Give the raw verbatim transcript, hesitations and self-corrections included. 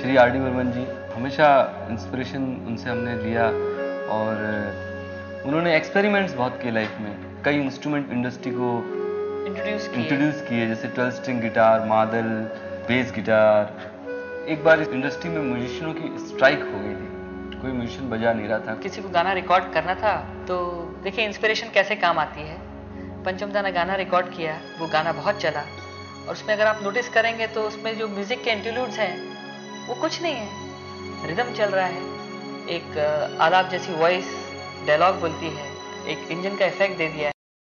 Shri R D Burman जी, हमेशा inspiration उनसे हमने लिया और उन्होंने एक्सपेरिमेंट्स बहुत किए लाइफ में, कई इंस्ट्रूमेंट इंडस्ट्री को इंट्रोड्यूस किए इंट्रोड्यूस किए, जैसे ट्वेल्व स्ट्रिंग गिटार, मादल, बेस गिटार। एक बार इस इंडस्ट्री में म्यूजिशियनों की स्ट्राइक हो गई थी, कोई म्यूजिशियन बजा नहीं रहा था। किसी को गाना रिकॉर्ड करना था तो देखिए इंस्पिरेशन कैसे काम आती है। पंचम दा ने गाना रिकॉर्ड किया, वो गाना बहुत चला और उसमें अगर आप नोटिस करेंगे तो उसमें जो म्यूजिक के इंटरलूड्स हैं वो कुछ नहीं है, रिदम चल रहा है, एक आलाप जैसी वॉइस डायलॉग बोलती है, एक इंजन का इफेक्ट दे दिया है।